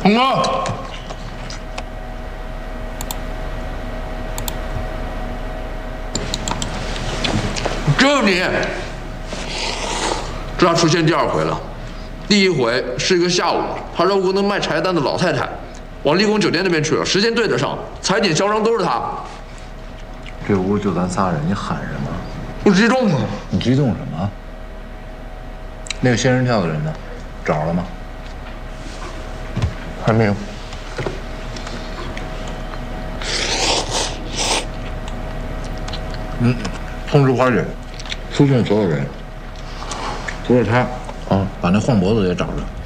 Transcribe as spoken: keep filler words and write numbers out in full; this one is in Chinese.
鹏哥，只有你，这要出现第二回了。第一回是一个下午，他绕过那卖柴蛋的老太太，往丽宫酒店那边去了，时间对得上，踩点销商都是他。 这屋就咱仨人，你喊什么？ 我激动啊！ 你激动什么？那个仙人跳的人呢？找着了吗？ 还没有。 嗯，通知花姐，输送所有人，除了他啊，把那晃脖子也找着。